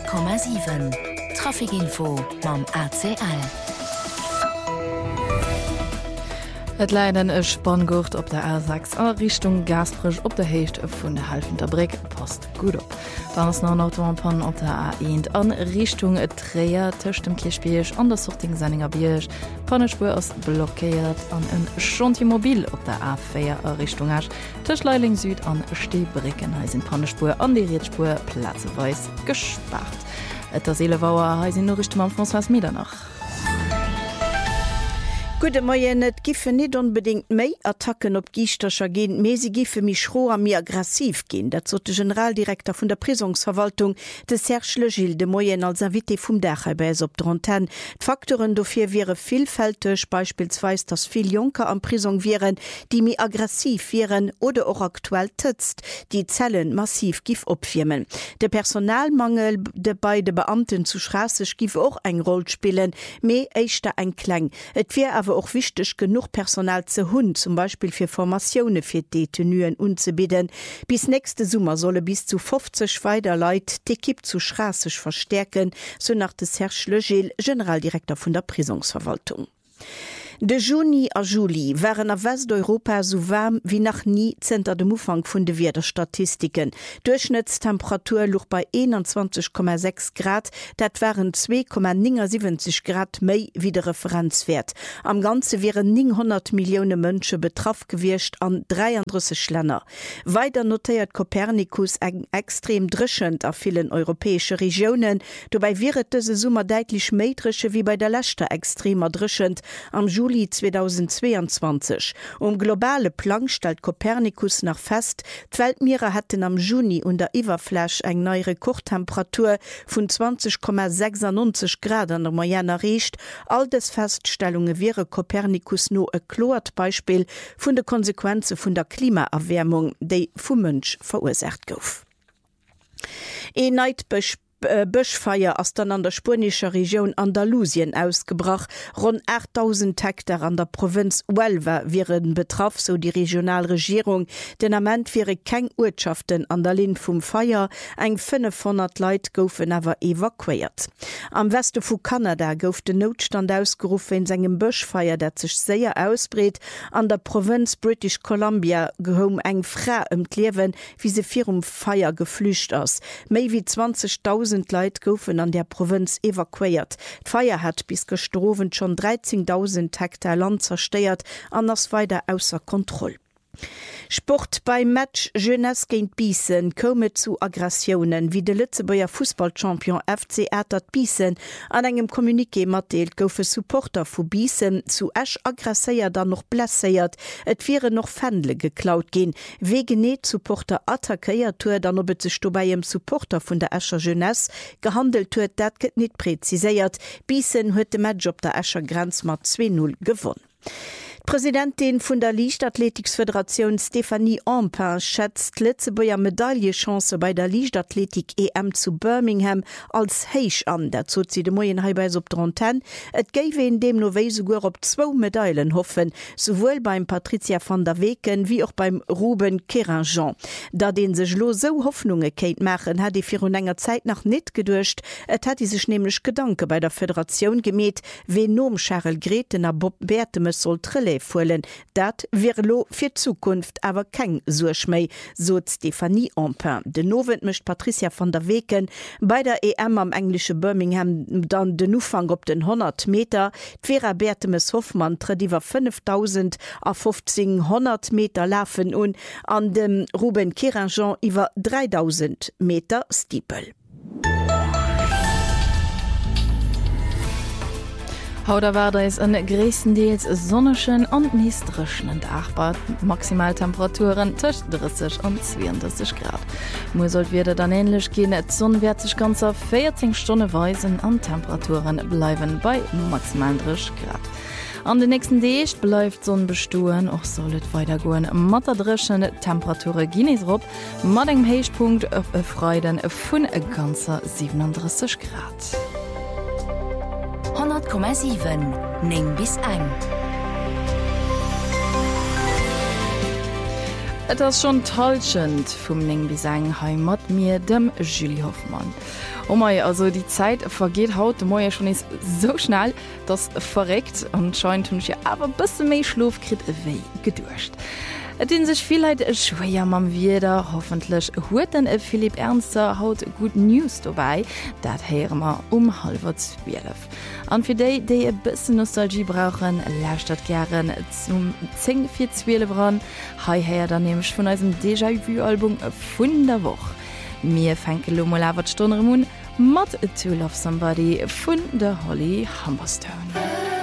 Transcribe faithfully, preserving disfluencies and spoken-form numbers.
Komma sieben Trafikinfo mam A C L. Et leiden e Spanngurt op der A sechs a Richtung Gasfrisch op der Hecht vun der Halfenter Brick passt gut op. Dann ass no Autopan op der A eins an Richtung et Träier tëcht dem Kirchbeech an der Sorting Senninger Bierch. Pannespur ass blockéiert an en Chantier-Mobil op der A vier a Richtung Asch. Tëch Leiling Süd an Steebricken heisinn Pannespur an die Rietspur Platzeweis gespart. Et der Seelewauer heisinn no Richtung am François Medernach. Gute Morgen, net gife nicht unbedingt méi Attacken op Giichtercher gehen, me sie gife mi schroer mir aggressiv gehen. Dat so der Generaldirektor von der Prisungsverwaltung de Serge Le Gilles de Moyen als Invité vum Dachbeis op Dronten. Faktoren dofir wäre vielfältig, beispielsweise dass viel Junker an Prisung wären, die mi aggressiv wären oder auch aktuell tëtzt, die Zellen massiv gif opfirmen. Der Personalmangel de beide Beamten zu Straße gif auch eng Rolle spielen, me eichter ein Klang. Et wär aber auch wichtig genug Personal zu hun, zum Beispiel für Formationen für Detenuen unzubieten. Bis nächste Sommer solle bis zu fünfzig weiter Leute die Kipp zu Straße verstärken, so nach des Serge Le Gilles, Generaldirektor von der Prisungsverwaltung. De Juni a Juli waren a Westeuropa so warm wie nach nie zenter dem Ufang vun de Wetterstatistiken. Durchschnittstemperatur luch bei einundzwanzig Komma sechs Grad, dat waren zwei Komma siebzig Grad méi wie der Referenzwert. Am Ganze wären neunhundert Millionen Mënsche betraff gewircht an dreiunddreißig Länder. Weiter notiert Copernicus eng extrem drischend a vielen europäische Regionen, dobei wäret dese Summer deitlich méidresche wie bei der letzte extremer drischend am Juli zweitausendzweiundzwanzig. Um globale Plan stellt Copernicus nach fest, d'Weltmeere hätten am Juni und der Iwerfläch eng neue Rekordtemperatur von zwanzig Komma sechsundneunzig Grad an der Moyenne erreicht. All des Feststellungen wäre Copernicus nur ein klart Beispiel von den Konsequenzen von der Klimaerwärmung, die vom Mensch verursacht gouf. E Neidbesp Böschfeier aus dann an der spanischer Region Andalusien ausgebracht. Rund achttausend Hektar an der Provinz Huelva wären betroffen, so die Regionalregierung. Den Amment wäre kein Ortschaften an der Lin vom Feier. Eng fünfhundert Leute goufen aber evakuiert. Am Westen von Kanada gouf der Notstand ausgerufen in seinem Böschfeier, der sich sehr ausbreitet. An der Provinz British Columbia gehom eng Frau im Leben, wie sie vier um Feier geflücht ist. Mehr wie zwanzigtausend Leute goufen an der Provinz evakuiert. D'Feier hat bis gestroven schon dreizehntausend Hektar Land zerstört, anders weiter außer Kontrolle. Sport beim Match Jeunesse gegen Biessen komme zu Aggressionen, wie de Lützeburger Fußballchampion F C Ertert Biessen an engem Kommuniqué matteelt goufe Supporter vu Biessen zu Esch aggressiert dann noch blessiert, et wäre noch Fändle geklaut gin. Wegen net Supporter attackiert hue, dann ob sech bei em Supporter vun der Escher Jeunesse gehandelt huet, dat gët net präziséiert. Biessen huet de Match op der Escher Grenz mat zwei null gewonnen. Präsidentin von der Leichtathletikföderation Stephanie Ampin schätzt Lützeburger Medaillechance bei der Leichtathletik-E M zu Birmingham als heich an. Dazu zieht de Moyen Heibeis op Dronten. Et gäbe in dem Novei sogar op zwei Medaillen hoffen, sowohl beim Patricia van der Weken wie auch beim Ruben Keranjean. Da den sech lo so Hoffnungen kennt machen, hat die für enger Zeit noch nicht gedurcht. Et hat die sich nämlich Gedanke bei der Föderation gemäht, wen nom Charles Greten a Bob Bertemes soll trille Fohlen. Dat wäre lo für Zukunft aber kein Surschmei, so Stephanie Ampin. Den Novent mischt Patricia van der Weken bei der E M am englische Birmingham dann den Ufang op den hundert Meter. Vera Bertemes Hoffmann tritt über fünftausend auf fünfzehnhundert Meter laufen und an dem Ruben Keranjean über dreitausend Meter Stiepel. Hauder war da is en gräessendeels sonneschen an mistrischen Dachbad. Maximaltemperaturen tcht dreißig und zweiunddreißig Grad. Mo sollt wieder dann ähnlich gehen, et Sonne wird sich ganz auf vierzehn Stunden weisen an Temperaturen bleiben bei maximal dreißig Grad. An den nächsten Decht bleibt Sonne bestuen, auch sollet weitergehen. Matterdrischen Temperaturen Guinness-Rob, mit dem Höchstpunkt auf Freuden von ganzer siebenunddreißig Grad. hundert Komma sieben Ning bis eng. Et ist schon täuschend vom Ning bis sagen Heimat mir dem Julie Hoffmann. Oh mei, also die Zeit vergeht haut Moje schon ist so schnell, dass verreckt und scheint hun ja aber bis mehr Schlaf krit weh gedurcht. Den sich vielleicht schwer man wieder hoffentlich hört denn Philipp Ernster haut gut News dabei, dat her wir um halb zwölf. Und für die, die ein bisschen Nostalgie brauchen, lasst das gerne zum zehn vor zwölf ran. Hi her dann nämlich von unserem Déjà-vu-Album von der Woche. Wir fangen mal an, was Stunde mit To Love Somebody von der Holly Humberstone.